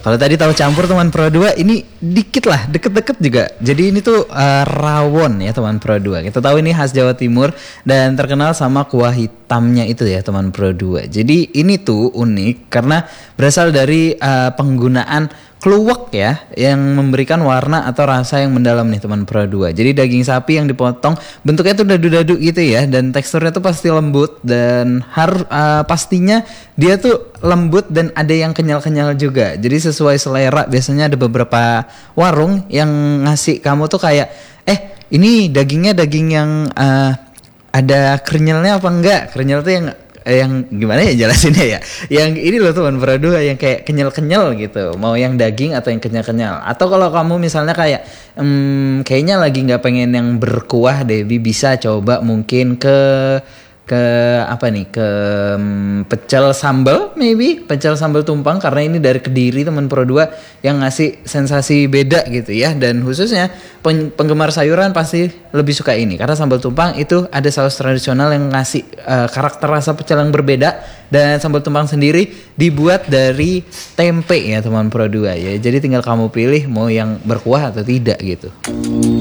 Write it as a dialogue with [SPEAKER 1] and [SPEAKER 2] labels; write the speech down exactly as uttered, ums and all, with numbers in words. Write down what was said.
[SPEAKER 1] Kalau tadi tahu campur teman Pro dua, ini dikit lah, deket-deket juga. Jadi ini tuh uh, rawon ya teman Pro dua. Kita tahu ini khas Jawa Timur dan terkenal sama kuah hitamnya itu ya teman Pro dua. Jadi ini tuh unik karena berasal dari uh, penggunaan kluwek ya, yang memberikan warna atau rasa yang mendalam nih teman Pro dua. Jadi daging sapi yang dipotong bentuknya tuh dadu-dadu gitu ya, dan teksturnya tuh pasti lembut dan har uh, pastinya dia tuh lembut dan ada yang kenyal-kenyal juga. Jadi sesuai selera. Biasanya ada beberapa warung yang ngasih kamu tuh kayak eh ini dagingnya daging yang uh, ada kenyalnya apa enggak? Kenyal tuh yang yang gimana ya jelasinnya ya, yang ini loh teman Pro dua yang kayak kenyal-kenyal gitu, mau yang daging atau yang kenyal-kenyal. Atau kalau kamu misalnya kayak hmm, kayaknya lagi nggak pengen yang berkuah deh, bisa coba mungkin ke ke apa nih ke um, pecel sambal, maybe pecel sambal tumpang, karena ini dari Kediri teman Pro dua yang ngasih sensasi beda gitu ya. Dan khususnya pen- penggemar sayuran pasti lebih suka ini karena sambal tumpang itu ada saus tradisional yang ngasih uh, karakter rasa pecel yang berbeda. Dan sambal tumpang sendiri dibuat dari tempe ya teman Pro dua ya. Jadi tinggal kamu pilih mau yang berkuah atau tidak gitu.